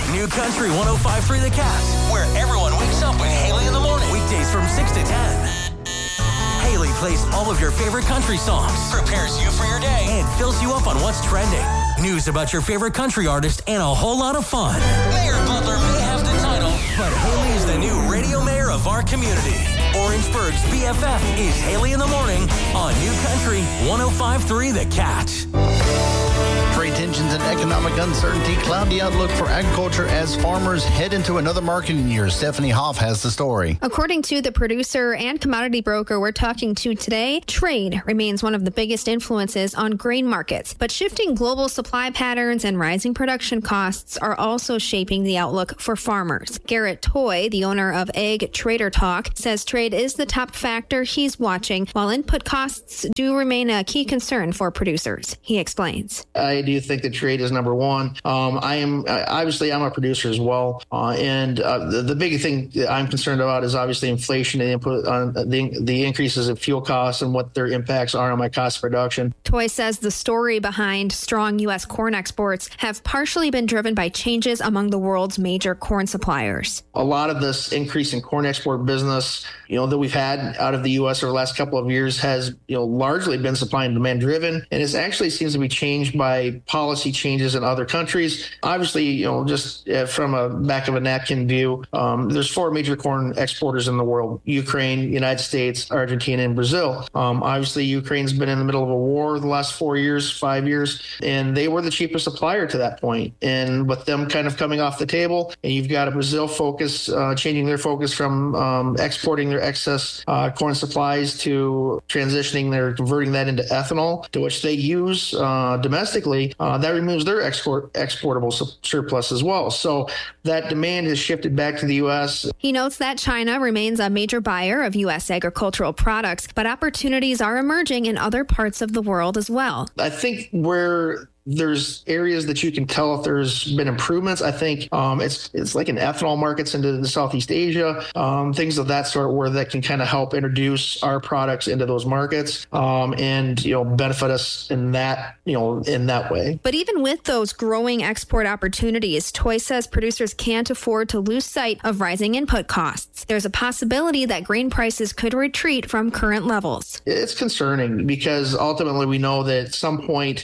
New Country 105.3 The Cat, where everyone wakes up with Haley in the morning. Weekdays from 6 to 10. Haley plays all of your favorite country songs, prepares you for your day, and fills you up on what's trending. News about your favorite country artist and a whole lot of fun. Mayor Butler may have the title, but Haley is the new radio mayor of our community. Orangeburg's BFF is Haley in the morning on New Country 105.3 The Cat. Trade tensions and economic uncertainty cloud the outlook for agriculture as farmers head into another marketing year. Stephanie Hoff has the story. According to the producer and commodity broker we're talking to today, trade remains one of the biggest influences on grain markets. But shifting global supply patterns and rising production costs are also shaping the outlook for farmers. Garrett Toy, the owner of Ag Trader Talk, says trade is the top factor he's watching, while input costs do remain a key concern for producers. He explains. I do think that trade is number one. I'm a producer as well, and the big thing that I'm concerned about is obviously inflation and input on the increases in fuel costs and what their impacts are on my cost of production. Toy says the story behind strong U.S. corn exports have partially been driven by changes among the world's major corn suppliers. A lot of this increase in corn export business, that we've had out of the U.S. over the last couple of years has, largely been supply and demand driven, and it actually seems to be changed by policy changes in other countries. Obviously, just from a back of a napkin view, there's 4 major corn exporters in the world: Ukraine, United States, Argentina, and Brazil. Obviously, Ukraine's been in the middle of a war the last 5 years, and they were the cheapest supplier to that point. And with them kind of coming off the table, and you've got a Brazil focus, changing their focus from exporting their excess corn supplies to converting that into ethanol, to which they use domestically. That removes their exportable surplus as well. So that demand has shifted back to the U.S. He notes that China remains a major buyer of U.S. agricultural products, but opportunities are emerging in other parts of the world as well. I think where there's areas that you can tell if there's been improvements. I think it's like in ethanol markets into the Southeast Asia, things of that sort, where that can kind of help introduce our products into those markets and benefit us in that way. But even with those growing export opportunities, Toy says producers can't afford to lose sight of rising input costs. There's a possibility that grain prices could retreat from current levels. It's concerning because ultimately we know that at some point,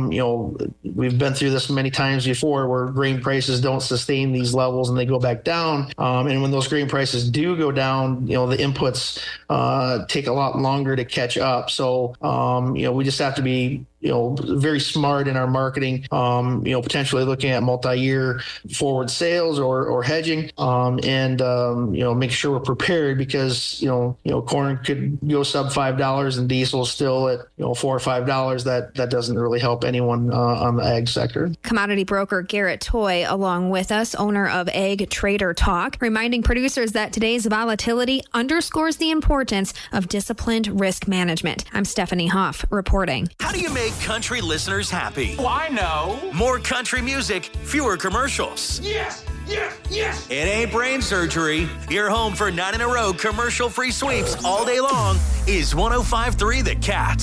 we've been through this many times before where grain prices don't sustain these levels and they go back down. And when those grain prices do go down, the inputs take a lot longer to catch up. So, we just have to be very smart in our marketing, potentially looking at multi-year forward sales or hedging, and make sure we're prepared because, corn could go sub $5 and diesel still at, $4 or $5. That doesn't really help anyone on the ag sector. Commodity broker Garrett Toy, along with us, owner of Ag Trader Talk, reminding producers that today's volatility underscores the importance of disciplined risk management. I'm Stephanie Hoff reporting. How do you make country listeners happy? Oh, I know. More country music, fewer commercials. Yes, yes, yes. It ain't brain surgery. Your home for 9 in a row commercial-free sweeps all day long is 105.3 The Cat.